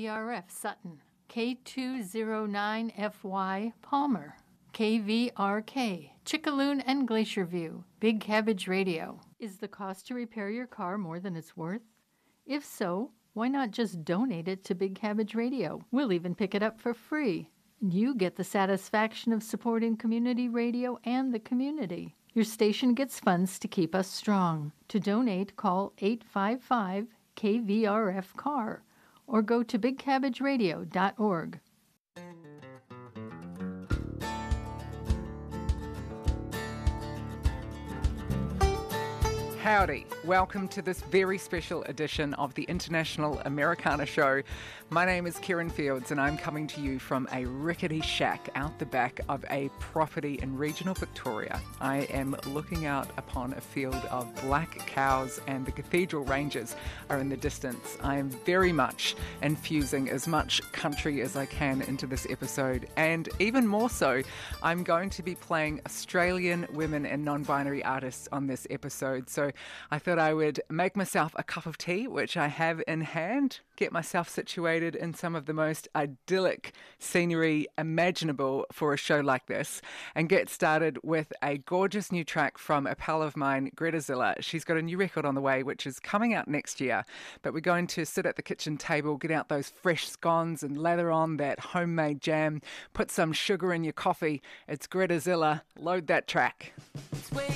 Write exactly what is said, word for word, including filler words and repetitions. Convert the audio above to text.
V R F Sutton, K two oh nine F Y Palmer, K V R K Chickaloon and Glacier View, Big Cabbage Radio. Is the cost to repair your car more than it's worth? If so, why not just donate it to Big Cabbage Radio? We'll even pick it up for free. And you get the satisfaction of supporting community radio and the community. Your station gets funds to keep us strong. To donate, call eight five five K V R F C A R or go to big cabbage radio dot org. Howdy, welcome to this very special edition of the International Americana Show. My name is Kieran Fields and I'm coming to you from a rickety shack out the back of a property in regional Victoria. I am looking out upon a field of black cows and the Cathedral Ranges are in the distance. I am very much infusing as much country as I can into this episode, and even more so, I'm going to be playing Australian women and non-binary artists on this episode. So I thought I would make myself a cup of tea, which I have in hand, get myself situated in some of the most idyllic scenery imaginable for a show like this, and get started with a gorgeous new track from a pal of mine, Greta Zilla. She's got a new record on the way, which is coming out next year, but we're going to sit at the kitchen table, get out those fresh scones and lather on that homemade jam, put some sugar in your coffee. It's Greta Zilla. Load that track.